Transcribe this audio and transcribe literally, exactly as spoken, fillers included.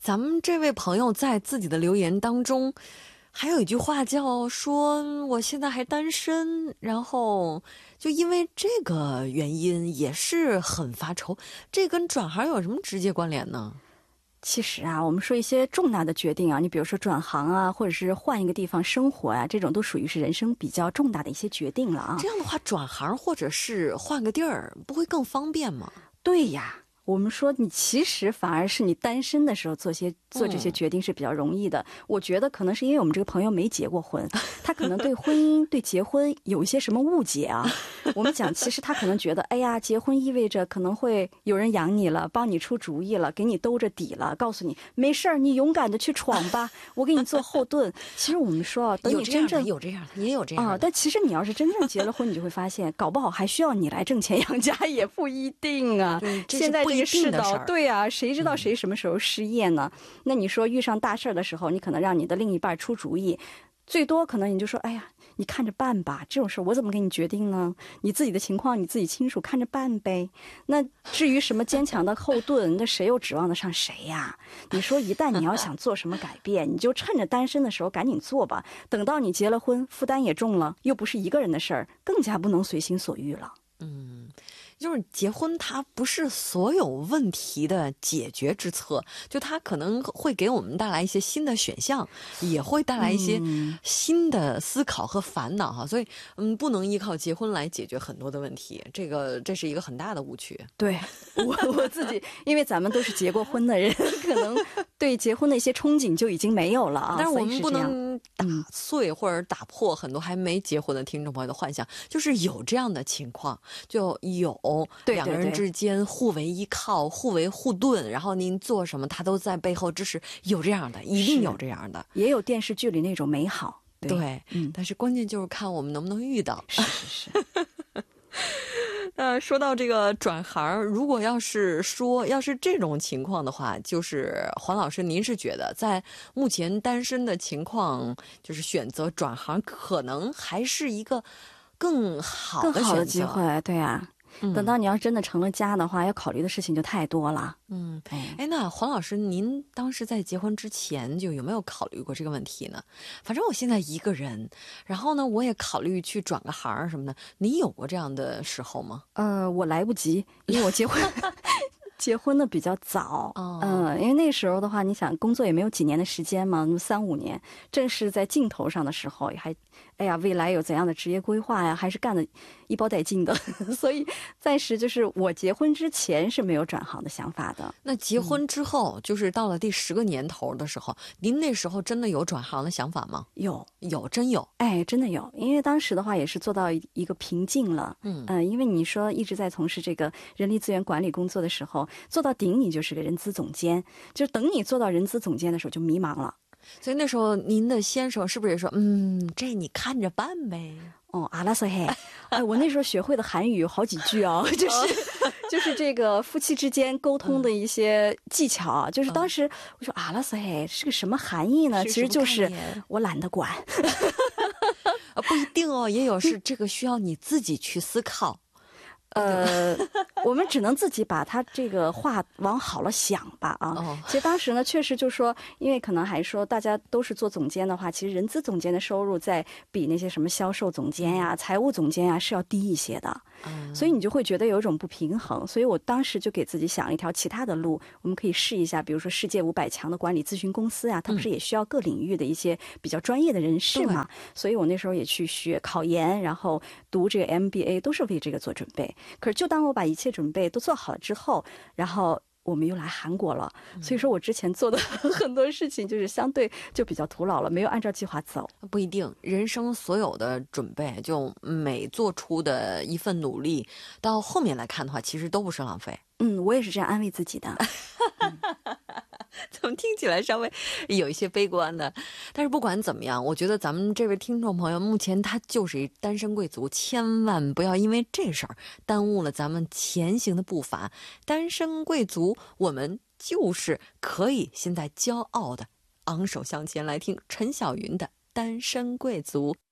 咱们这位朋友在自己的留言当中还有一句话叫说我现在还单身，然后就因为这个原因也是很发愁，这跟转行有什么直接关联呢？ 其实啊，我们说一些重大的决定啊，你比如说转行啊，或者是换一个地方生活啊，这种都属于是人生比较重大的一些决定了啊。 这样的话，转行或者是换个地儿，不会更方便吗？ 对呀。我们说你其实反而是你单身的时候做些做这些决定是比较容易的、嗯、我觉得可能是因为我们这个朋友没结过婚，他可能对婚姻对结婚有一些什么误解啊。我们讲其实他可能觉得哎呀，结婚意味着可能会有人养你了，帮你出主意了，给你兜着底了，告诉你没事儿，你勇敢的去闯吧，我给你做后盾。其实我们说啊，等你真正有这样的也有这样的、 啊、但其实你要是真正结了婚，你就会发现搞不好还需要你来挣钱养家也不一定啊。现在这个世道，对啊，谁知道谁什么时候失业呢、嗯、那你说遇上大事的时候，你可能让你的另一半出主意，最多可能你就说哎呀，你看着办吧，这种事我怎么给你决定呢？你自己的情况你自己清楚，看着办呗。那至于什么坚强的后盾，那谁又指望得上谁呀？你说一旦你要想做什么改变，你就趁着单身的时候赶紧做吧，等到你结了婚，负担也重了，又不是一个人的事儿，更加不能随心所欲了。 嗯，就是结婚它不是所有问题的解决之策，就它可能会给我们带来一些新的选项，也会带来一些新的思考和烦恼哈、嗯、所以嗯，不能依靠结婚来解决很多的问题，这个这是一个很大的误区。 对，我我自己因为咱们都是结过婚的人，可能对结婚的一些憧憬就已经没有了啊。 但是我们不能打碎或者打破很多还没结婚的听众朋友的幻想，就是有这样的情况，就有两个人之间互为依靠，互为护盾，然后您做什么他都在背后支持，有这样的，一定有这样的， 也有电视剧里那种美好。 对, 对、嗯、但是关键就是看我们能不能遇到。 是是是。 那说到这个转行，如果要是说要是这种情况的话，就是黄老师您是觉得在目前单身的情况，就是选择转行可能还是一个更好的选择， 更好的机会。对啊、嗯、等到你要真的成了家的话，要考虑的事情就太多了。 嗯，哎，那黄老师您当时在结婚之前就有没有考虑过这个问题呢？反正我现在一个人，然后呢我也考虑去转个行什么的，您有过这样的时候吗？ 呃，我来不及，因为我结婚结婚的比较早， 嗯、 呃，因为那时候的话，你想工作也没有几年的时间嘛，那么三五年，正是在劲头上的时候，也还，哎呀，未来有怎样的职业规划呀，还是干得一包带劲的，所以暂时就是我结婚之前是没有转行的想法的。 那结婚之后，嗯、就是到了第十个年头的时候，您那时候真的有转行的想法吗？ 有， 有，真有， 哎，真的有，因为当时的话也是做到一个瓶颈了，嗯嗯、呃，因为你说一直在从事这个人力资源管理工作的时候。做到顶你就是个人资总监，就等你做到人资总监的时候就迷茫了。 所以那时候您的先生是不是也说嗯，这你看着办呗？ 哦，阿拉斯嘿，哎，我那时候学会的韩语有好几句啊，就是就是这个夫妻之间沟通的一些技巧啊，就是当时我说阿拉斯嘿是个什么含义呢？其实就是我懒得管。 不一定哦，也有是这个需要你自己去思考。 呃，我们只能自己把他这个话往好了想吧啊。哦、其实当时呢，确实就说，因为可能还说大家都是做总监的话，其实人资总监的收入在比那些什么销售总监呀、财务总监呀是要低一些的，嗯、所以你就会觉得有一种不平衡。所以我当时就给自己想了一条其他的路，我们可以试一下，比如说世界五百强的管理咨询公司呀，它不是也需要各领域的一些比较专业的人士嘛？嗯、所以我那时候也去学考研，然后读这个 M B A， 都是为这个做准备。可是就当我把一切准备都做好了之后，然后我们又来韩国了，所以说我之前做的很多事情就是相对就比较徒劳了，没有按照计划走。 不一定，人生所有的准备，就每做出的一份努力，到后面来看的话，其实都不是浪费。 嗯，我也是这样安慰自己的。 嗯怎么听起来稍微有一些悲观的？但是不管怎么样，我觉得咱们这位听众朋友目前他就是一单身贵族，千万不要因为这事儿耽误了咱们前行的步伐。单身贵族，我们就是可以现在骄傲的昂首向前。来听陈小云的《单身贵族》。